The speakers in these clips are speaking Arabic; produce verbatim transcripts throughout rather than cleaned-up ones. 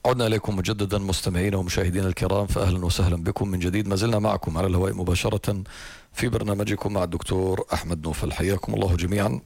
عدنا إليكم مجددا مستمعينا ومشاهدينا الكرام، فأهلا وسهلا بكم من جديد. ما زلنا معكم على الهواء مباشرة في برنامجكم مع الدكتور أحمد نوفل. حياكم الله جميعا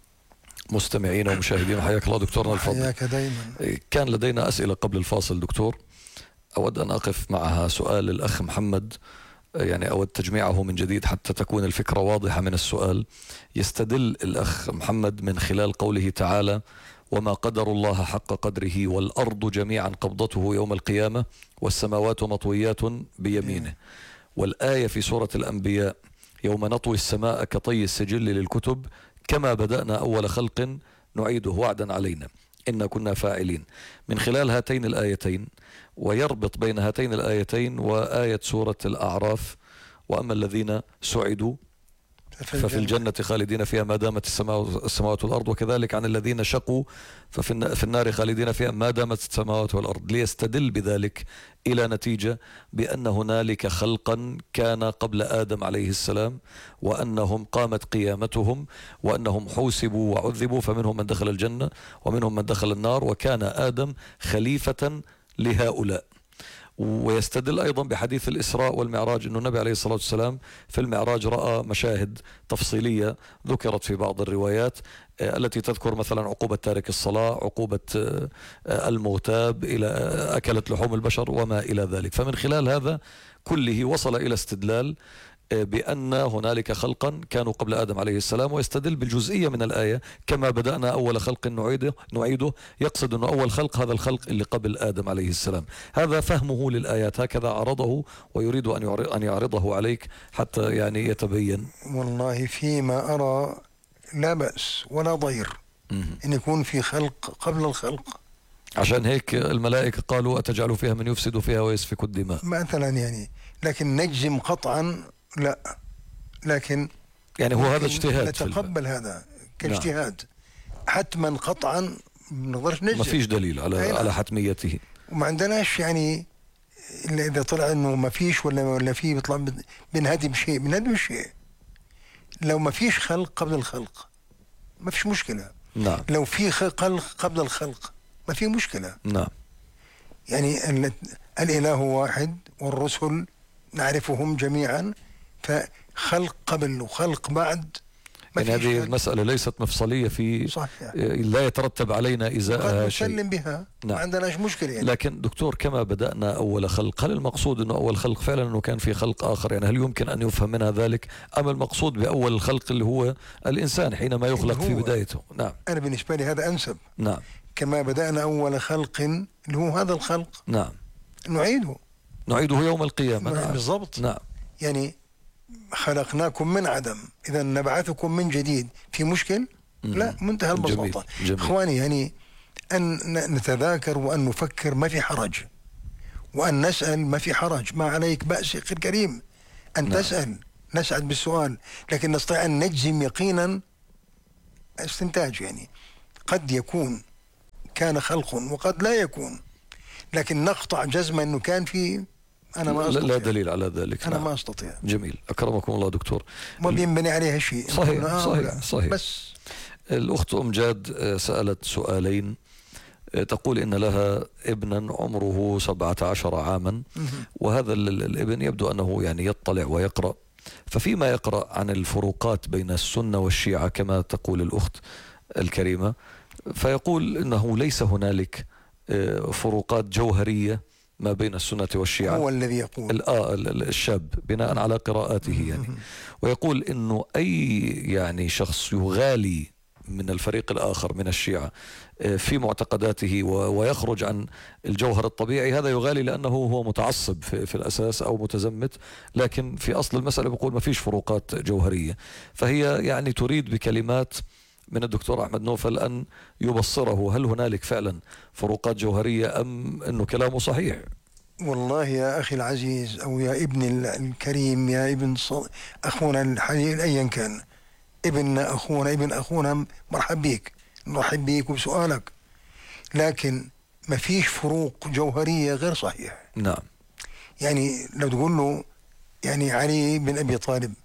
مستمعينا ومشاهدينا. حياك الله دكتورنا الفضل. حياك دائما. كان لدينا أسئلة قبل الفاصل دكتور، أود أن أقف معها سؤال الأخ محمد، يعني أود تجميعه من جديد حتى تكون الفكرة واضحة من السؤال. يستدل الأخ محمد من خلال قوله تعالى: وما قدر الله حق قدره والأرض جميعا قبضته يوم القيامة والسماوات مطويات بيمينه، والآية في سورة الأنبياء: يوم نطوي السماء كطي السجل للكتب كما بدأنا أول خلق نعيده وعدا علينا إن كنا فاعلين. من خلال هاتين الآيتين، ويربط بين هاتين الآيتين وآية سورة الأعراف: وأما الذين سعدوا ففي الجنة خالدين فيها ما دامت السماوات والأرض، وكذلك عن الذين شقوا ففي النار خالدين فيها ما دامت السماوات والأرض، ليستدل بذلك إلى نتيجة بأن هنالك خلقا كان قبل آدم عليه السلام، وأنهم قامت قيامتهم، وأنهم حوسبوا وعذبوا، فمنهم من دخل الجنة ومنهم من دخل النار، وكان آدم خليفة لهؤلاء. ويستدل أيضا بحديث الإسراء والمعراج أن النبي عليه الصلاة والسلام في المعراج رأى مشاهد تفصيلية ذكرت في بعض الروايات التي تذكر مثلا عقوبة تارك الصلاة، عقوبة المغتاب، إلى أكلت لحوم البشر وما إلى ذلك. فمن خلال هذا كله وصل إلى استدلال بأن هنالك خلقا كانوا قبل آدم عليه السلام، ويستدل بالجزئية من الآية: كما بدأنا أول خلق نعيده نعيده يقصد أنه أول خلق هذا الخلق اللي قبل آدم عليه السلام. هذا فهمه للآيات، هكذا عرضه، ويريد أن يعرضه عليك حتى يعني يتبين. والله فيما أرى لا بأس ولا ضير أن يكون في خلق قبل الخلق، عشان هيك الملائكة قالوا: أتجعل فيها من يفسد فيها ويسفك الدماء مثلا، يعني لكن نجزم قطعا لا، لكن يعني هو هذا اجتهاد، نتقبل هذا كاجتهاد. نعم. حتما قطعا ما نقدرش نجزم، ما فيش دليل على أينا. على حتميته، وما عندناش يعني إلا إذا طلع إنه ما فيش ولا ولا في، بيطلع بنهدم شيء بنهدم شيء. لو ما فيش خلق قبل الخلق ما فيش مشكلة. نعم. لو في خلق قبل الخلق ما في مشكلة. نعم. يعني الإله واحد والرسل نعرفهم جميعا، فخلق قبل وخلق بعد. يعني هذه المسألة ليست مفصلية في صحيح. لا يترتب علينا إزاءها شيء، نسلم بها. نعم. ما عندناش مشكلة يعني. لكن دكتور، كما بدأنا أول خلق، هل المقصود أنه أول خلق فعلا أنه كان في خلق آخر؟ يعني هل يمكن أن يفهم منها ذلك، أم المقصود بأول الخلق اللي هو الإنسان حينما يخلق في بدايته؟ نعم. أنا بالنسبة لي هذا أنسب. نعم. كما بدأنا أول خلق اللي هو هذا الخلق، نعم، نعيده نعيده يوم القيامة. نعم. بالضبط. نعم. يعني خلقناكم من عدم، إذا نبعثكم من جديد، في مشكل؟ لا، منتهى البساطة. إخواني، يعني أن نتذاكر وأن نفكر ما في حرج، وأن نسأل ما في حرج، ما عليك بأس أخي الكريم أن نعم. تسأل، نسعد بالسؤال، لكن نستطيع أن نجزم يقينا استنتاج. يعني قد يكون كان خلق وقد لا يكون، لكن نقطع جزما أنه كان في، أنا ما أستطيع. لا دليل على ذلك. أنا نعم. ما أستطيع. جميل، أكرمكم الله دكتور. ما بينبني عليها شيء. صحيح صحيح صحيح. بس الأخت أم جاد سألت سؤالين. تقول إن لها ابنا عمره سبعة عشر عاما، وهذا الابن يبدو أنه يعني يطلع ويقرأ، ففيما يقرأ عن الفروقات بين السنة والشيعة كما تقول الأخت الكريمة، فيقول إنه ليس هنالك فروقات جوهرية ما بين السنة والشيعة. هو الذي يقول آه الشاب بناء على قراءاته يعني، ويقول إنه أي يعني شخص يغالي من الفريق الآخر من الشيعة في معتقداته ويخرج عن الجوهر الطبيعي، هذا يغالي لأنه هو متعصب في, في الأساس أو متزمت، لكن في أصل المسألة بيقول ما فيش فروقات جوهرية. فهي يعني تريد بكلمات من الدكتور أحمد نوفل أن يبصره، هل هنالك فعلا فروقات جوهرية أم أنه كلامه صحيح؟ والله يا أخي العزيز، أو يا ابن الكريم، يا ابن أخونا الحليل أيا كان، ابن أخونا ابن أخونا، مرحب بيك، نرحب بيك وبسؤالك، لكن ما فيش فروق جوهرية غير صحيح. نعم. يعني لو تقول له يعني علي بن أبي طالب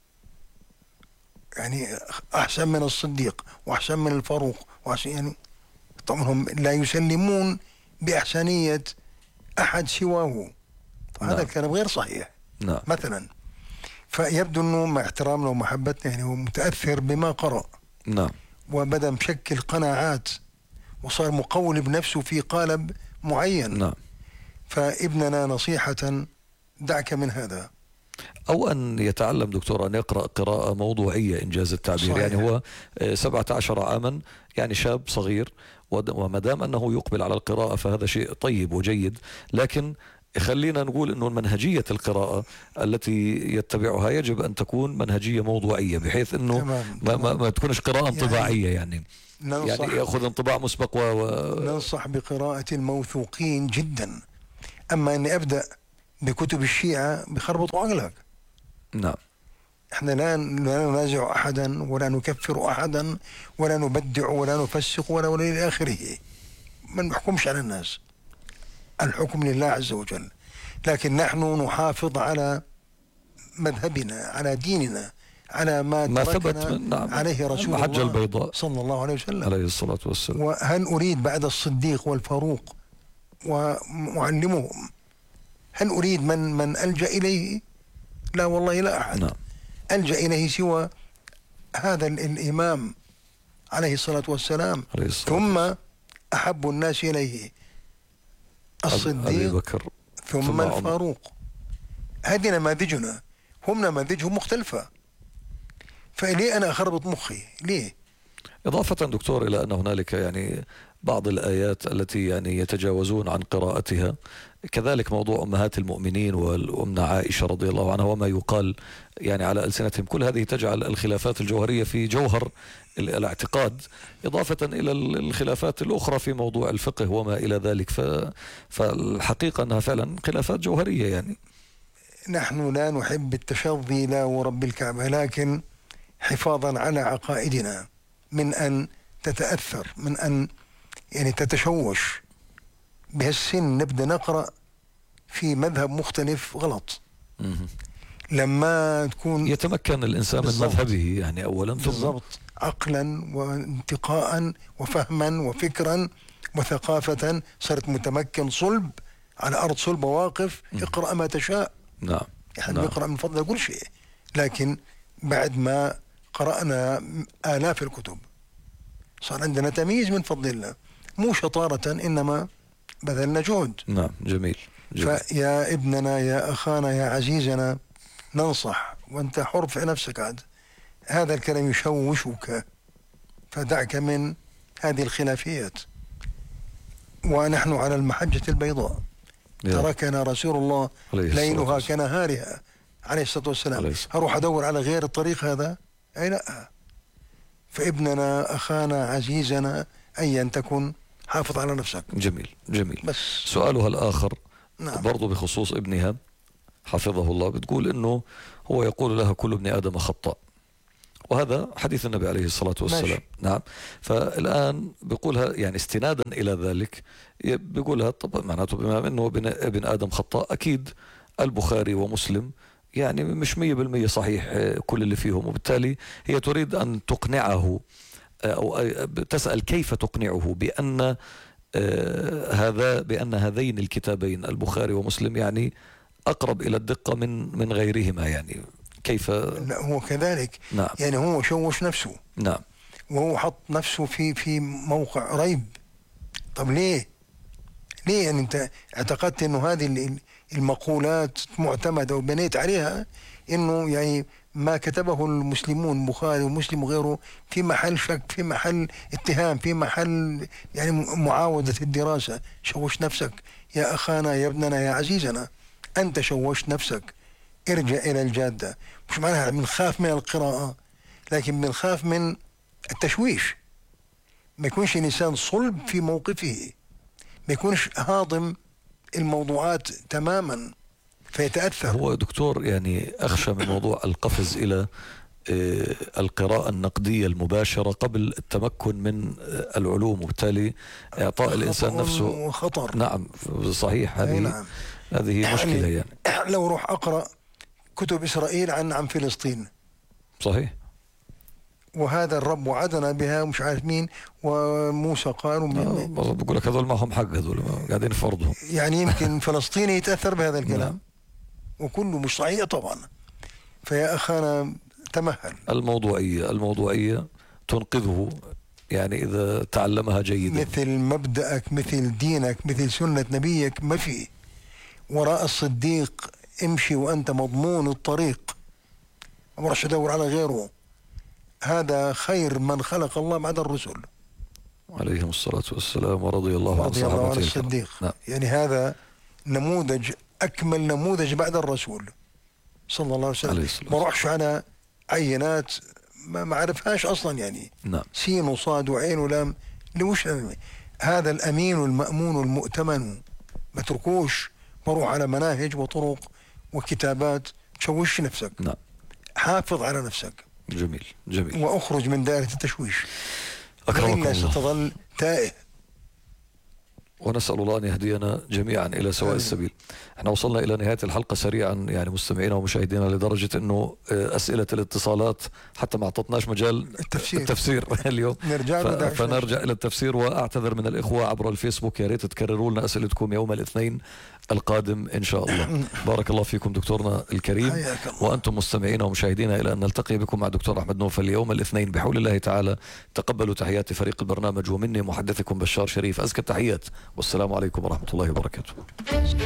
يعني أحسن من الصديق وأحسن من الفاروق وأحسن، يعني طبعا هم لا يسلمون بإحسانية أحد سواه. هذا نعم. الكلام غير صحيح. نعم. مثلا فيبدو أنه مع احترامنا ومحبتنا يعني هو متأثر بما قرأ. نعم. وبدأ مشكل قناعات وصار مقول بنفسه في قالب معين. نعم. فابننا نصيحة دعك من هذا، أو أن يتعلم دكتور أن يقرأ قراءة موضوعية إنجاز التعبير. صحيح. يعني هو سبعة عشر عاما، يعني شاب صغير، وما دام أنه يقبل على القراءة فهذا شيء طيب وجيد، لكن خلينا نقول أنه منهجية القراءة التي يتبعها يجب أن تكون منهجية موضوعية، بحيث أنه تمام. ما, ما, ما تكونش قراءة انطباعية. يعني يعني, يعني يأخذ انطباع مسبق و... و... ننصح بقراءة الموثوقين جدا. أما أني أبدأ بكتب الشيعة بخربطوا عقلك. نعم. احنا لا لا ننازع أحدا ولا نكفر أحدا ولا نبدع ولا نفسق ولا ولا إلى آخره. ما نحكمش على الناس، الحكم لله عز وجل. لكن نحن نحافظ على مذهبنا، على ديننا، على ما, ما تركنا نعم. عليه رسول الله البيضاء صلى الله عليه وسلم عليه الصلاة والسلام. وهل أريد بعد الصديق والفاروق ومعلمهم، هل أريد من من ألجأ إليه؟ لا والله لا أحد. نعم. ألجأ إليه سوى هذا الإمام عليه الصلاة والسلام. عليه الصلاة ثم والسلام. أحب الناس إليه الصديق، أبي بكر، ثم, ثم الفاروق. هذه نماذجنا، هم نماذجهم مختلفة. فليه أنا أخربط مخي؟ ليه؟ إضافة دكتور إلى أن هنالك يعني بعض الآيات التي يعني يتجاوزون عن قراءتها، كذلك موضوع أمهات المؤمنين والأمنا عائشة رضي الله عنها وما يقال يعني على ألسنتهم، كل هذه تجعل الخلافات الجوهرية في جوهر الاعتقاد، إضافة إلى الخلافات الأخرى في موضوع الفقه وما إلى ذلك. فالحقيقة أنها فعلا خلافات جوهرية. يعني نحن لا نحب التشظي لا ورب الكعبة، لكن حفاظا على عقائدنا من أن تتأثر، من أن يعني تتشوش. بهالسن نبدأ نقرأ في مذهب مختلف غلط. لما تكون يتمكن الإنسان من مذهبه يعني أولا، بالضبط، عقلا وانتقاء وفهما وفكرا وثقافة، صرت متمكن صلب على أرض صلب واقف. اقرأ ما تشاء. نعم. احنا نعم. نقرأ من فضل كل شيء، لكن بعد ما قرأنا آلاف الكتب صار عندنا تمييز من فضل الله، مو شطارة إنما بذلنا جهد. نعم. جميل. جميل. فيا ابننا يا أخانا يا عزيزنا ننصح، وأنت حر في نفسك عاد. هذا الكلام يشوشك، فدعك من هذه الخلافيات. ونحن على المحجة البيضاء، تركنا رسول الله ليلها كنهارها عليه الصلاة والسلام. أروح أدور على غير الطريق هذا؟ أي لا. فابننا أخانا عزيزنا أيا تكن حافظ على نفسك. جميل. جميل. بس سؤالها الآخر نعم. برضو بخصوص ابنها حفظه الله، بتقول إنه هو يقول لها كل ابن آدم خطاء، وهذا حديث النبي عليه الصلاة والسلام. ماشي. نعم. فالآن بيقولها يعني استنادا إلى ذلك بيقولها طب معناته بما أنه ابن آدم خطاء، أكيد البخاري ومسلم يعني مش مية بالمية صحيح كل اللي فيهم، وبالتالي هي تريد أن تقنعه أو تسأل كيف تقنعه بأن هذا بأن هذين الكتابين البخاري ومسلم يعني أقرب إلى الدقة من من غيرهما. يعني كيف؟ لا هو كذلك. نعم. يعني هو شوش نفسه. نعم. وهو حط نفسه في في موقع ريب. طب ليه؟ ليه يعني أنت اعتقدت إنه هذه المقولات معتمدة وبنيت عليها إنه يعني ما كتبه المسلمون البخاري ومسلم وغيره في محل شك، في محل اتهام، في محل يعني معاودة الدراسة. شوش نفسك يا أخانا يا ابننا يا عزيزنا، أنت شوشت نفسك. ارجع إلى الجادة. مش معناها بنخاف من القراءة، لكن بنخاف من التشويش. ما يكونش الإنسان صلب في موقفه، ما يكونش هاضم الموضوعات تماما فيتأثر. هو دكتور يعني أخشى من موضوع القفز إلى القراءة النقدية المباشرة قبل التمكن من العلوم، وبالتالي إعطاء الإنسان نفسه خطر. نعم صحيح. هذه نعم. هذه مشكلة. يعني لو روح أقرأ كتب إسرائيل عن عن فلسطين، صحيح، وهذا الرب وعدنا بها ومش عارف مين، وموسى قال ومين بقول لك هذول معهم حق، هذول قاعدين يفرضوا. يعني يمكن فلسطيني يتأثر بهذا الكلام. نعم. وكله مش صحيح طبعا. فيا أخانا تمهل. الموضوعية الموضوعية تنقذه، يعني إذا تعلمها جيدا. مثل مبدأك، مثل دينك، مثل سنة نبيك ما في. وراء الصديق امشي وأنت مضمون الطريق، ما راح تدور على غيره. هذا خير من خلق الله بعد الرسل عليهم الصلاة والسلام، ورضي الله عن صحابته عن الصديق. نعم. يعني هذا نموذج، أكمل نموذج بعد الرسول صلى الله عليه وسلم. ما روحش على عينات ما ما عرفهاش أصلا، يعني نعم. سين وصاد وعين ولام. لوش هذا الأمين والمأمون والمؤتمن، ما تركوش مروح على مناهج وطرق وكتابات تشوش نفسك. نعم. حافظ على نفسك. جميل جميل. وأخرج من دائرة التشويش، أكرمكم وإلا الله. ستظل تائه. ونسأل الله أن يهدينا جميعا إلى سواء السبيل. احنا وصلنا إلى نهاية الحلقة سريعا، يعني مستمعينا ومشاهدينا، لدرجة أنه أسئلة الاتصالات حتى ما أعطتناش مجال التفسير, التفسير اليوم. نرجع ف... فنرجع إلى التفسير. وأعتذر من الإخوة عبر الفيسبوك، يا ريت تكرروا لنا أسئلتكم يوم الاثنين القادم إن شاء الله. بارك الله فيكم دكتورنا الكريم، وأنتم مستمعينا ومشاهدينا، إلى أن نلتقي بكم مع دكتور أحمد نوفل يوم الاثنين بحول الله تعالى. تقبلوا تحيات فريق البرنامج، ومني محدثكم بشار شريف أزكى التحيات، والسلام عليكم ورحمة الله وبركاته.